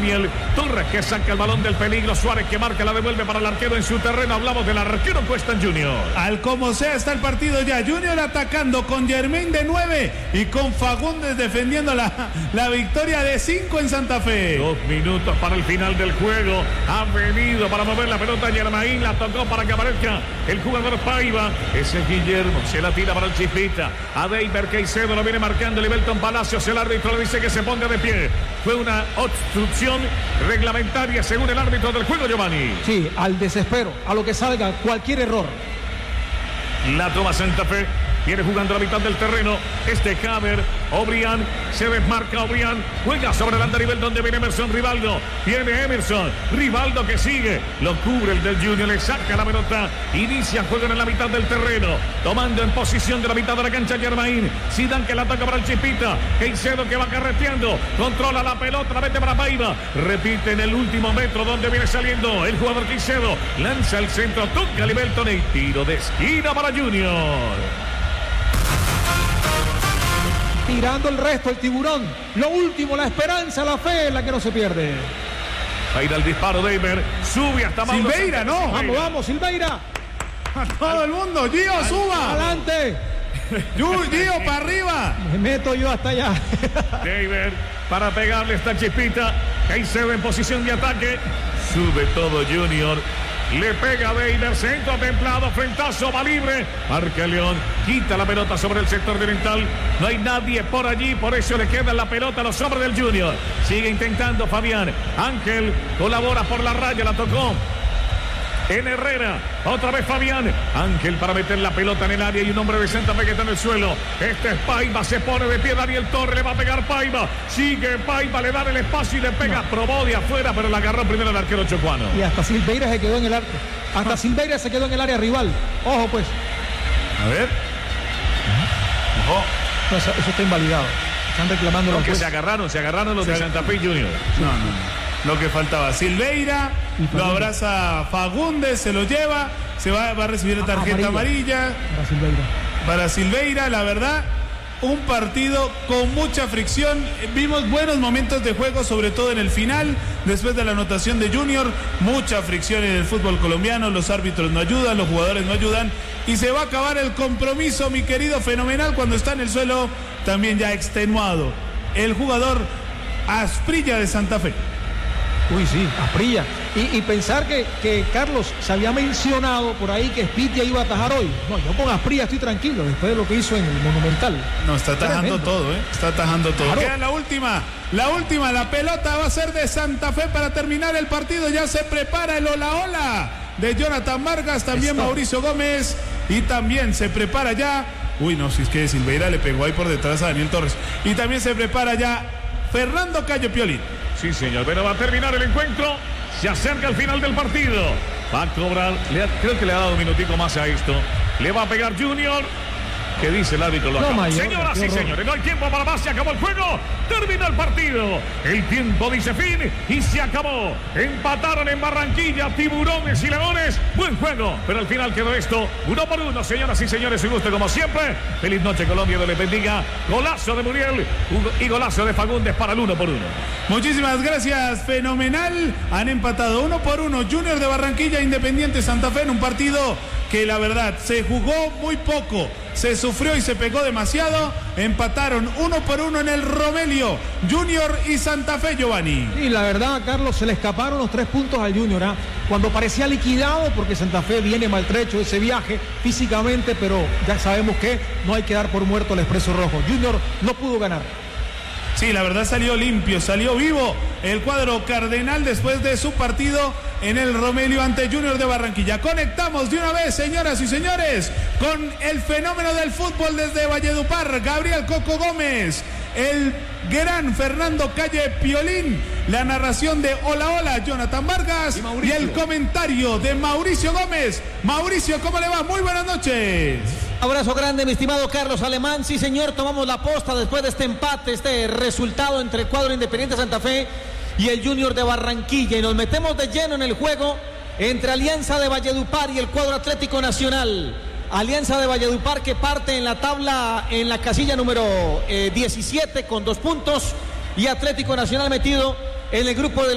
Daniel Torres, que saca el balón del peligro. Suárez, que marca, la devuelve para el arquero en su terreno. Hablamos del arquero Cuesta Junior. Al como sea está el partido ya. Junior atacando con Germain de 9 y con Fagundes defendiendo la victoria de 5 en Santa Fe. 2 minutos para el final del juego. Ha venido para mover la pelota Germain. La tocó para que aparezca el jugador Paiva. Ese es Guillermo. Se la tira para el Chispita. A Deiber Caicedo lo viene marcando Libelton Palacios. El árbitro le dice que se ponga de pie. Fue una obstrucción reglamentaria según el árbitro del juego, Giovanni. Sí, al desespero, a lo que salga, cualquier error. La toma Santa Fe. Viene jugando a la mitad del terreno. Haber. Obrián. Se desmarca Obrián. Juega sobre el andarivel donde viene Emerson Rivaldo. Viene Emerson. Rivaldo que sigue. Lo cubre el del Junior. Le saca la pelota. Inicia juego en la mitad del terreno. Tomando en posición de la mitad de la cancha Germain. Zidane que la ataca para el Chispita. Caicedo que va carreteando. Controla la pelota. La mete para Paiva. Repite en el último metro donde viene saliendo el jugador Caicedo. Lanza el centro. Toca Libelton y tiro de esquina para Junior. Tirando el resto, el tiburón. Lo último, la esperanza, la fe, la que no se pierde. Ahí da el disparo Deiber. Sube hasta Mauro Silveira, no. Vamos, Silveira. A todo el mundo. Gio, suba. Adelante. Gio, para arriba. Me meto yo hasta allá. Deiber para pegarle esta Chispita. Caicedo en posición de ataque. Sube todo Junior. Le pega Deiber, centro templado, frentazo, va libre. Marca León, quita la pelota sobre el sector oriental. No hay nadie por allí, por eso le queda la pelota a los hombres del Junior. Sigue intentando Fabián. Ángel colabora por la raya, la tocó en Herrera, otra vez Fabián. Ángel para meter la pelota en el área y un hombre de Santa Fe que está en el suelo. Este es Paiva, se pone de pie Daniel Torres, le va a pegar Paiva. Sigue Paiva, le da el espacio y le pega. Probó de afuera, pero la agarró primero el arquero chocuano. Y hasta Silveira se quedó en el arco. Hasta Silveira se quedó en el área rival. Ojo pues. A ver. Ojo. No, eso está invalidado. Están reclamando los que jueces. se agarraron los de Santa Fe Junior. No. Lo que faltaba. Silveira lo abraza Fagundes, se lo lleva, va a recibir tarjeta amarilla. Para Silveira, la verdad, un partido con mucha fricción. Vimos buenos momentos de juego, sobre todo en el final, después de la anotación de Junior. Mucha fricción en el fútbol colombiano, los árbitros no ayudan, los jugadores no ayudan. Y se va a acabar el compromiso, mi querido Fenomenal, cuando está en el suelo, también ya extenuado. El jugador Asprilla de Santa Fe. Uy, sí, Asprilla. Y pensar que Carlos se había mencionado por ahí que Spitia iba a atajar hoy. No, yo con Asprilla estoy tranquilo después de lo que hizo en el Monumental. No, está atajando todo, Está atajando todo. Claro. Queda la última, la pelota va a ser de Santa Fe para terminar el partido. Ya se prepara el hola de Jonathan Vargas, también Mauricio Gómez, y también se prepara ya. Uy, no, si es que Silveira le pegó ahí por detrás a Daniel Torres. Y también se prepara ya Fernando Cayo Piolín. Sí, señor, pero va a terminar el encuentro. Se acerca al final del partido. Va a cobrar, creo que le ha dado un minutico más a esto. Le va a pegar Junior. ¿Qué dice el árbitro? Lo acaba. Señoras y señores, no hay tiempo para más. Se acabó el juego. Terminó el partido. El tiempo dice fin y se acabó. Empataron en Barranquilla Tiburones y Leones. Buen juego, pero al final quedó esto 1-1. Señoras y señores, un gusto como siempre. Feliz noche, Colombia, Dios les bendiga. Golazo de Muriel y golazo de Fagundes para el 1-1. Muchísimas gracias, Fenomenal. Han empatado 1-1 Junior de Barranquilla, Independiente Santa Fe, en un partido que la verdad se jugó muy poco, se sufrió y se pegó demasiado. Empataron 1-1 en el Romelio, Junior y Santa Fe, Giovanni. Y la verdad, Carlos, se le escaparon los 3 puntos al Junior, cuando parecía liquidado, porque Santa Fe viene maltrecho de ese viaje físicamente, pero ya sabemos que no hay que dar por muerto el Expreso Rojo. Junior no pudo ganar. Sí, la verdad salió limpio, salió vivo el cuadro cardenal después de su partido en el Romelio ante Junior de Barranquilla. Conectamos de una vez, señoras y señores, con el fenómeno del fútbol desde Valledupar, Gabriel Coco Gómez, el gran Fernando Calle Piolín, la narración de Hola, Jonathan Vargas y el comentario de Mauricio Gómez. Mauricio, ¿cómo le va? Muy buenas noches. Abrazo grande, mi estimado Carlos Alemán. Sí, señor, tomamos la posta después de este empate, este resultado entre el cuadro Independiente Santa Fe y el Junior de Barranquilla. Y nos metemos de lleno en el juego entre Alianza de Valledupar y el cuadro Atlético Nacional. Alianza de Valledupar que parte en la tabla, en la casilla número 17 con 2 puntos. Y Atlético Nacional metido en el grupo de